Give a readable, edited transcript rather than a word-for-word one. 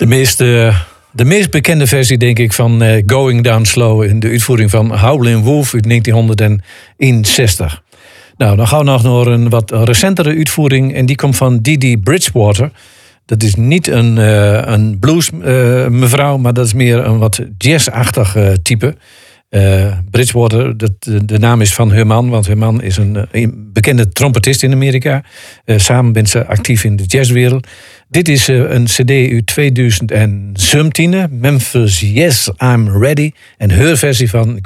De meest bekende versie, denk ik, van Going Down Slow in de uitvoering van Howlin' Wolf uit 1961. Nou, dan gaan we nog naar een wat recentere uitvoering en die komt van Dee Bridgewater. Dat is niet een blues mevrouw, maar dat is meer een wat jazzachtig type. Bridgewater, de naam is van haar man, want haar man is een bekende trompetist in Amerika. Samen zijn ze actief in de jazzwereld. Dit is een cd uit 2017, Memphis Yes, I'm Ready. En haar versie van